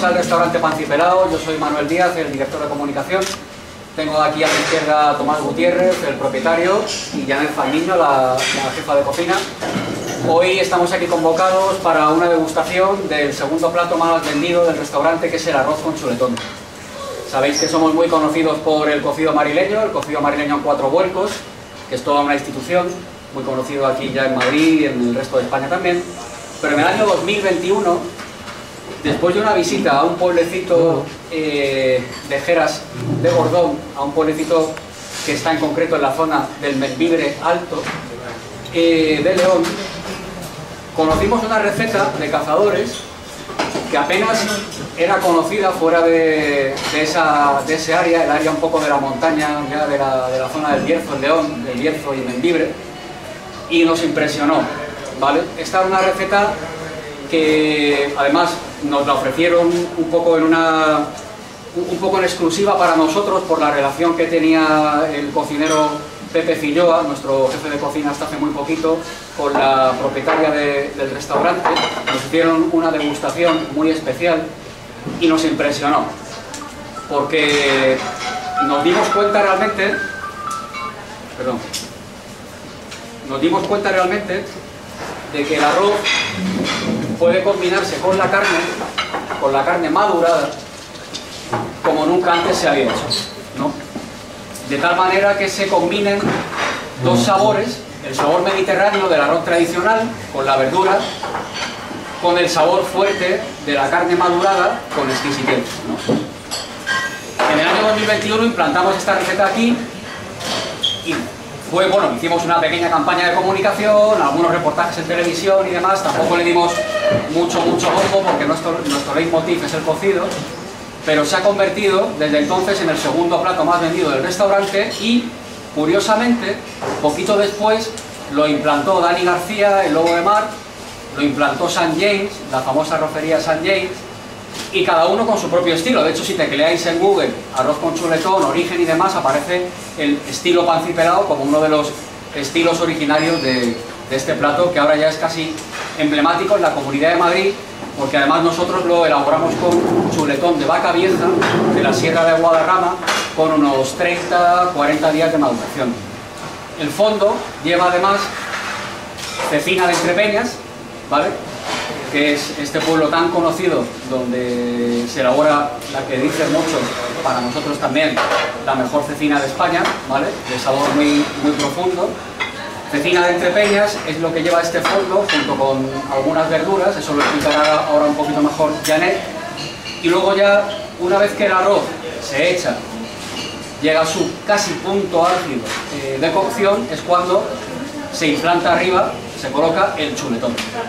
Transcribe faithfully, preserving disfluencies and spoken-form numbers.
al restaurante Pancipelao. Yo soy Manuel Díaz, el director de comunicación. Tengo aquí a mi izquierda a Tomás Gutiérrez, el propietario, y Janet Fandiño, la, la jefa de cocina. Hoy estamos aquí convocados para una degustación del segundo plato más vendido del restaurante, que es el arroz con chuletón. Sabéis que somos muy conocidos por el cocido marileño, el cocido marileño en cuatro vuelcos, que es toda una institución, muy conocido aquí ya en Madrid y en el resto de España también. Pero en el año dos mil veintiuno, después de una visita a un pueblecito eh, de Jeras de Bordón, a un pueblecito que está en concreto en la zona del Membibre Alto eh, de León, conocimos una receta de cazadores que apenas era conocida fuera de, de, esa, de ese área, el área un poco de la montaña, ya de la, de la zona del Bierzo, en León, del Bierzo y Membibre, y nos impresionó, ¿vale? Esta era una receta que además nos la ofrecieron un poco en una un poco en exclusiva para nosotros por la relación que tenía el cocinero Pepe Filloa, nuestro jefe de cocina hasta hace muy poquito, con la propietaria de, del restaurante. Nos hicieron una degustación muy especial y nos impresionó, porque nos dimos cuenta realmente, perdón, nos dimos cuenta realmente de que el arroz puede combinarse con la carne, con la carne madurada, como nunca antes se había hecho, ¿no? De tal manera que se combinen dos sabores, el sabor mediterráneo del arroz tradicional, con la verdura, con el sabor fuerte de la carne madurada, con exquisitez, ¿no? En el año dos mil veintiuno implantamos esta receta aquí y fue, bueno, hicimos una pequeña campaña de comunicación, algunos reportajes en televisión y demás. Tampoco le dimos mucho, mucho bombo porque nuestro, nuestro leitmotiv es el cocido, pero se ha convertido desde entonces en el segundo plato más vendido del restaurante y, curiosamente, poquito después lo implantó Dani García, el Lobo de Mar, lo implantó Saint James, la famosa arrocería Saint James, y cada uno con su propio estilo. De hecho, si tecleáis en Google arroz con chuletón, origen y demás, aparece el estilo Pancipelao como uno de los estilos originarios de, de este plato, que ahora ya es casi emblemático en la Comunidad de Madrid, porque además nosotros lo elaboramos con chuletón de vaca vieja de la Sierra de Guadarrama, con unos treinta a cuarenta días de maduración. El fondo lleva además cecina de Entrepeñas, ¿vale?, que es este pueblo tan conocido donde se elabora la que dicen muchos, para nosotros también, la mejor cecina de España, ¿vale?, de sabor muy, muy profundo. Cecina de Entrepeñas es lo que lleva este fondo, junto con algunas verduras, eso lo explicará ahora un poquito mejor Janet. Y luego ya, una vez que el arroz se echa, llega a su casi punto álgido eh, de cocción, es cuando se implanta arriba, se coloca el chuletón.